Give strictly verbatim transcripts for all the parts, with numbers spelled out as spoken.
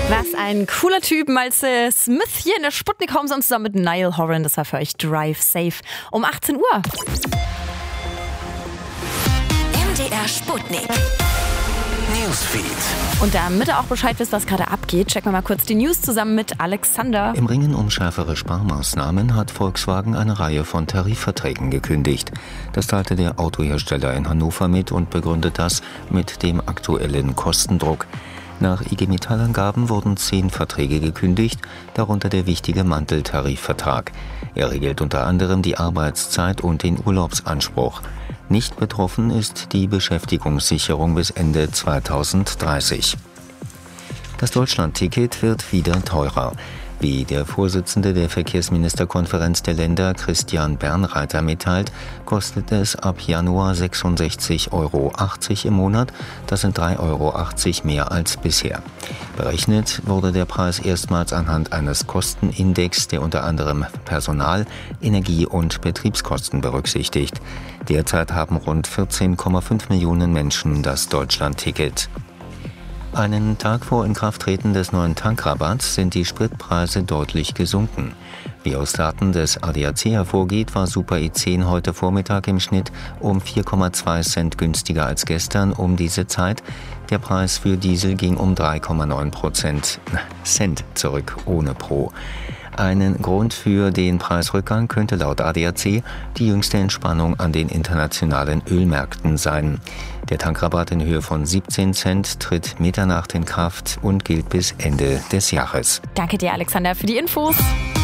Was ein cooler Typ, Malte Smith hier in der Sputnik Home zusammen mit Niall Horan. Das war für euch Drive Safe um achtzehn Uhr. M D R Sputnik Newsfeed. Und damit ihr auch Bescheid wisst, was gerade abgeht, checken wir mal kurz die News zusammen mit Alexander. Im Ringen um schärfere Sparmaßnahmen hat Volkswagen eine Reihe von Tarifverträgen gekündigt. Das teilte der Autohersteller in Hannover mit und begründet das mit dem aktuellen Kostendruck. Nach I G Metall-Angaben wurden zehn Verträge gekündigt, darunter der wichtige Manteltarifvertrag. Er regelt unter anderem die Arbeitszeit und den Urlaubsanspruch. Nicht betroffen ist die Beschäftigungssicherung bis Ende zweitausenddreißig. Das Deutschland-Ticket wird wieder teurer. Wie der Vorsitzende der Verkehrsministerkonferenz der Länder, Christian Bernreiter, mitteilt, kostet es ab Januar sechsundsechzig Euro achtzig im Monat. Das sind drei Euro achtzig mehr als bisher. Berechnet wurde der Preis erstmals anhand eines Kostenindex, der unter anderem Personal-, Energie- und Betriebskosten berücksichtigt. Derzeit haben rund vierzehn Komma fünf Millionen Menschen das Deutschland-Ticket. Einen Tag vor Inkrafttreten des neuen Tankrabatts sind die Spritpreise deutlich gesunken. Wie aus Daten des A D A C hervorgeht, war Super E zehn heute Vormittag im Schnitt um vier Komma zwei Cent günstiger als gestern um diese Zeit. Der Preis für Diesel ging um drei Komma neun Cent zurück, ohne Pro. Einen Grund für den Preisrückgang könnte laut A D A C die jüngste Entspannung an den internationalen Ölmärkten sein. Der Tankrabatt in Höhe von siebzehn Cent tritt Mitternacht in Kraft und gilt bis Ende des Jahres. Danke dir, Alexander, für die Infos.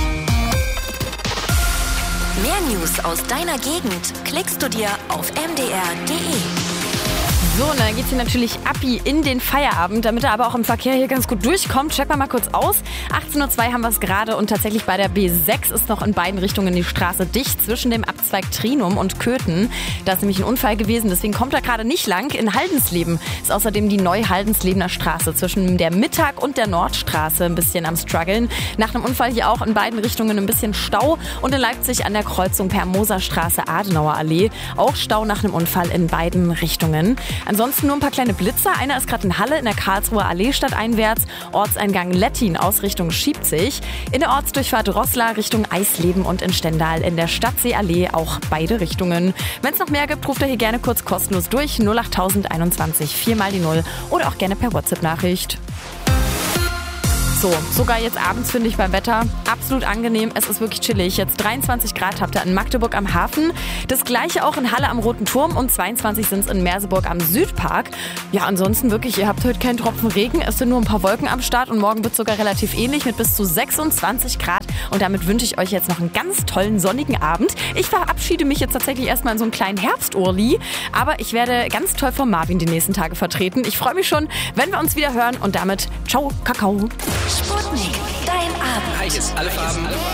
Mehr News aus deiner Gegend klickst du dir auf m d r punkt d e. So, und dann geht's hier natürlich Abi in den Feierabend, damit er aber auch im Verkehr hier ganz gut durchkommt. Checken wir mal kurz aus. achtzehn Uhr zwei haben wir es gerade und tatsächlich bei der B sechs ist noch in beiden Richtungen die Straße dicht zwischen dem Abzweig Trinum und Köthen. Da ist nämlich ein Unfall gewesen, deswegen kommt er gerade nicht lang. In Haldensleben ist außerdem die Neu-Haldenslebener Straße zwischen der Mittag- und der Nordstraße ein bisschen am struggeln. Nach einem Unfall hier auch in beiden Richtungen ein bisschen Stau und in Leipzig an der Kreuzung per Moserstraße Adenauer Allee auch Stau nach einem Unfall in beiden Richtungen. Ansonsten nur ein paar kleine Blitzer. Einer ist gerade in Halle in der Karlsruher Allee stadteinwärts. Ortseingang Lettin aus Richtung Schiebzig. In der Ortsdurchfahrt Roßla Richtung Eisleben und in Stendal in der Stadtseeallee auch beide Richtungen. Wenn es noch mehr gibt, ruft er hier gerne kurz kostenlos durch. null acht einundzwanzig, vier mal die null oder auch gerne per WhatsApp-Nachricht. So, sogar jetzt abends finde ich beim Wetter absolut angenehm. Es ist wirklich chillig. Jetzt dreiundzwanzig Grad habt ihr in Magdeburg am Hafen. Das gleiche auch in Halle am Roten Turm und zweiundzwanzig sind es in Merseburg am Südpark. Ja, ansonsten wirklich, ihr habt heute keinen Tropfen Regen. Es sind nur ein paar Wolken am Start und morgen wird es sogar relativ ähnlich mit bis zu sechsundzwanzig Grad. Und damit wünsche ich euch jetzt noch einen ganz tollen sonnigen Abend. Ich verabschiede mich jetzt tatsächlich erstmal in so einen kleinen Herbsturli. Aber ich werde ganz toll von Marvin die nächsten Tage vertreten. Ich freue mich schon, wenn wir uns wieder hören und damit ciao, Kakao. Sputnik, dein Abend. Hi, hier ist alle Farben.